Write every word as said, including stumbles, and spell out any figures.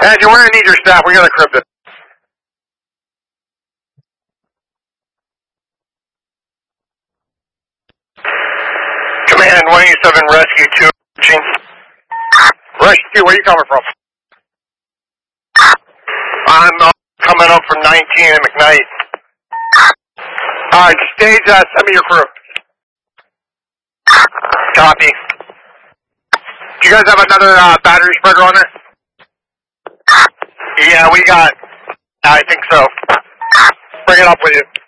Angie, we're going to need your staff. We got to crib this. Command one eighty-seven, Rescue two. Rescue two, where are you coming from? I'm uh, coming up from nineteen in McKnight. Alright, stage, uh, send me your crew. Copy. Do you guys have another uh, battery spreader on there? Yeah, we got, I think so. Bring it up with you.